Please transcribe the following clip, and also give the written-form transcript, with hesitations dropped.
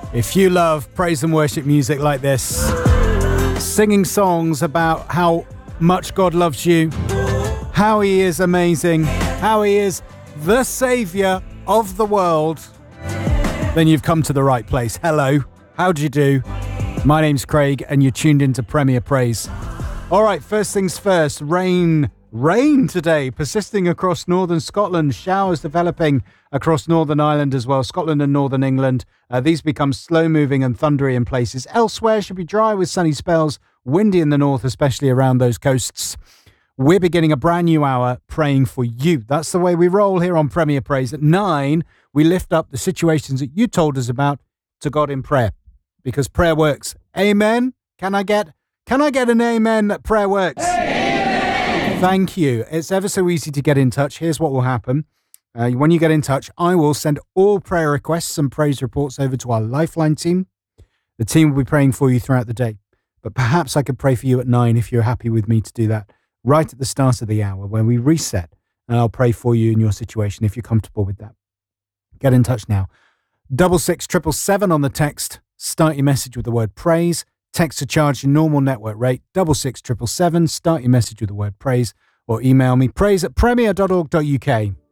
If you love praise and worship music like this, singing songs about how much God loves you, how he is amazing, how he is the saviour of the world, then you've come to the right place. Hello, how do you do? My name's Craig and you're tuned into Premier Praise. All right, first things first, rain today, persisting across northern Scotland, showers developing across Northern Ireland as well, Scotland and Northern England. These become slow-moving and thundery in places. Elsewhere should be dry with sunny spells, windy in the north, especially around those coasts. We're beginning a brand new hour praying for you. That's the way we roll here on Premier Praise. At 9, we lift up the situations that you told us about to God in prayer, because prayer works. Amen? Can I get an amen that prayer works? Amen. Thank you. It's ever so easy to get in touch. Here's what will happen. When you get in touch, I will send all prayer requests and praise reports over to our Lifeline team. The team will be praying for you throughout the day. But perhaps I could pray for you at 9 if you're happy with me to do that, right at the start of the hour when we reset. And I'll pray for you in your situation if you're comfortable with that. Get in touch now. 66777 on the text. Start your message with the word praise. Text to charge your normal network rate, 66777. Start your message with the word praise, or email me praise@premier.org.uk.